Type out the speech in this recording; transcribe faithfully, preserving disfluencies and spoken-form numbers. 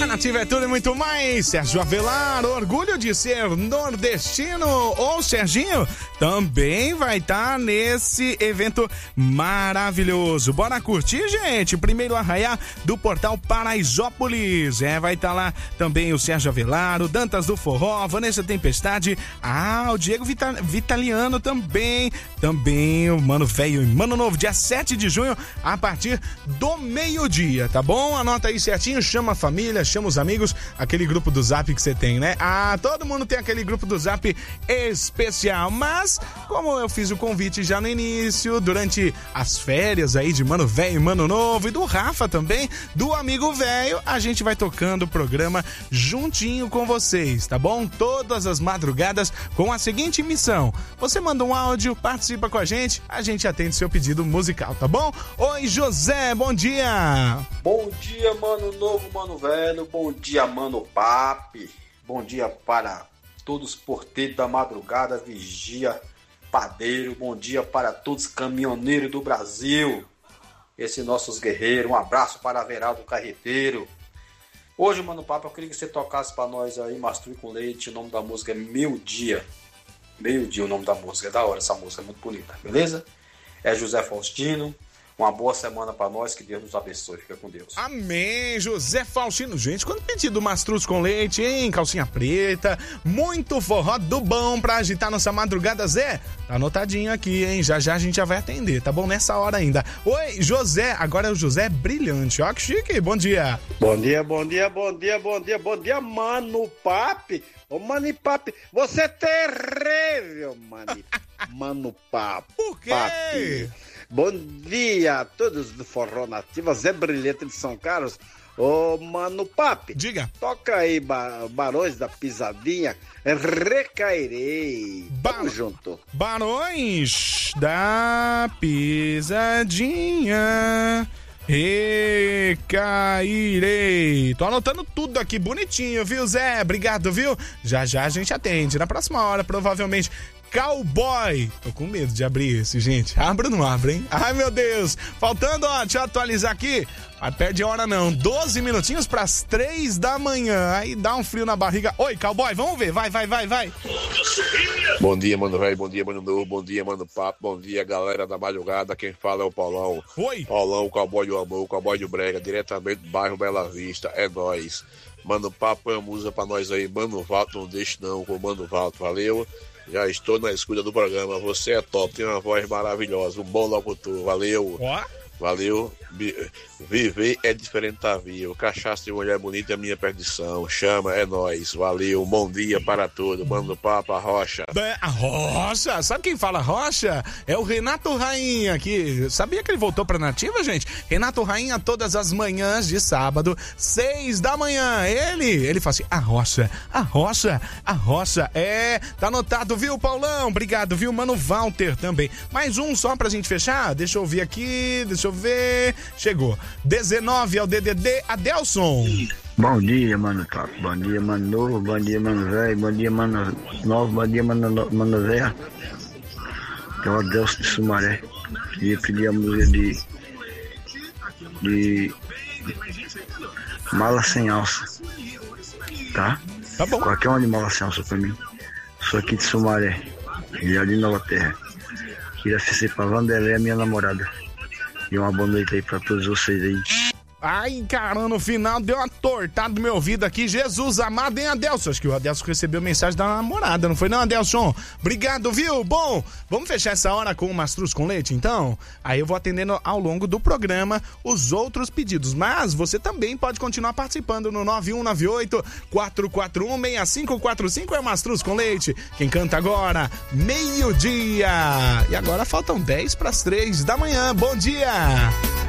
Nativa é tudo e muito mais. Sérgio Avelar, orgulho de ser nordestino. Ô, Serginho, também vai estar tá nesse evento maravilhoso. Bora curtir, gente? Primeiro arraiá do Portal Paraisópolis. É, vai estar tá lá também o Sérgio Avelar, o Dantas do Forró, Vanessa Tempestade. Ah, o Diego Vita, Vitaliano também. Também o Mano Velho e Mano Novo, dia sete de junho, a partir do meio-dia, tá bom? Anota aí certinho, chama a família, chama os amigos, aquele grupo do Zap que você tem, né? Ah, todo mundo tem aquele grupo do Zap especial, mas como eu fiz o convite já no início, durante as férias aí de Mano Velho e Mano Novo e do Rafa também, do Amigo Velho, a gente vai tocando o programa juntinho com vocês, tá bom? Todas as madrugadas com a seguinte missão: você manda um áudio, participa com a gente, a gente atende seu pedido musical, tá bom? Oi, José, bom dia! Bom dia, Mano Novo, Mano Velho, bom dia, Mano Papi, bom dia para todos os porteiros da madrugada, vigia, padeiro, bom dia para todos os caminhoneiros do Brasil, esses nossos guerreiros, um abraço para Veraldo Carreteiro. Hoje, Mano Papi, eu queria que você tocasse para nós aí, Mastruz com Leite, o nome da música é Meu Dia, Meio Dia o nome da música, é da hora essa música, é muito bonita, beleza? É José Faustino. Uma boa semana pra nós, que Deus nos abençoe. Fica com Deus. Amém, José Faustino. Gente, quando pedido Mastruz com Leite, hein? Calcinha preta, muito forró do bom pra agitar nossa madrugada, Zé. Tá anotadinho aqui, hein? Já já a gente já vai atender, tá bom? Nessa hora ainda. Oi, José. Agora é o José Brilhante. Ó que chique. Bom dia. Bom dia, bom dia, bom dia, bom dia, bom dia, Mano Papi. Ô, Mano Papi, você é terrível, Mano, Mano Papi. Por quê? Papi. Bom dia a todos do Forró Nativa, Zé Brilhante de São Carlos. Ô, Mano Papi, diga. Toca aí ba- Barões da Pisadinha, Recairei. Ba- Tamo junto. Barões da Pisadinha, recairei. Tô anotando tudo aqui bonitinho, viu, Zé? Obrigado, viu? Já já a gente atende. Na próxima hora, provavelmente, Cowboy. Tô com medo de abrir esse, gente. Abre ou não abre, hein? Ai, meu Deus. Faltando, ó, deixa eu atualizar aqui. Mas perde a hora não. doze minutinhos pras três da manhã. Aí dá um frio na barriga. Oi, Cowboy, vamos ver. Vai, vai, vai, vai. Bom dia, Mano Velho. Bom dia, Mano Novo. Bom dia, Mano Papo. Bom dia, galera da madrugada. Quem fala é o Paulão. Oi. Paulão, o Cowboy do Amor, o Cowboy do Brega, diretamente do bairro Bela Vista. É nóis. Mano Papo, põe a música pra nós aí. Mano Valto, não deixe não com o Mano Valto. Valeu. Já estou na escuta do programa. Você é top, tem uma voz maravilhosa. Um bom locutor. Valeu. Ó. Valeu. Viver é diferente da vida. Cachaça de mulher bonita é minha perdição. Chama, é nóis. Valeu. Bom dia para todos. Mano Papo, a Rocha. A Rocha? Sabe quem fala Rocha? É o Renato Rainha, que sabia que ele voltou pra Nativa, gente? Renato Rainha todas as manhãs de sábado, seis da manhã. Ele, ele fala assim, a Rocha, a Rocha, a Rocha. É, tá anotado, viu, Paulão? Obrigado, viu, Mano Walter também. Mais um só pra gente fechar? Deixa eu ouvir aqui, deixa eu ver. Chegou. dezenove é o D D D, Adelson. Bom dia, Mano Top. Bom dia, Mano Novo. Bom dia, Mano Velho. Bom dia, Mano Novo. Bom dia, Mano, no... Mano Velho. É o Adelson de Sumaré. Queria pedir a música de... de... Mala Sem Alça. Tá? Tá bom. Qualquer uma de Mala Sem Alça pra mim. Sou aqui de Sumaré. E ali Nova Terra. Queria oferecer pra Vanderlei, minha namorada. E uma boa noite aí pra todos vocês aí. Ai, caramba, no final deu uma tortada no meu ouvido aqui. Jesus amado, hein, Adelson? Acho que o Adelson recebeu mensagem da namorada, não foi não, Adelson? Obrigado, viu? Bom, vamos fechar essa hora com o Mastruz com Leite, então? Aí eu vou atendendo ao longo do programa os outros pedidos. Mas você também pode continuar participando no nove um nove oito, quatro quatro um, seis cinco quatro cinco. É o Mastruz com Leite. Quem canta agora, meio-dia. E agora faltam dez para as três da manhã. Bom dia!